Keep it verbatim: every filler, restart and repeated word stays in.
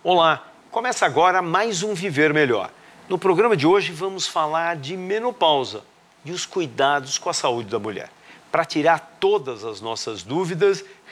Olá, começa agora mais um Viver Melhor. No programa de hoje vamos falar de menopausa e os cuidados com a saúde da mulher. Para tirar todas as nossas dúvidas,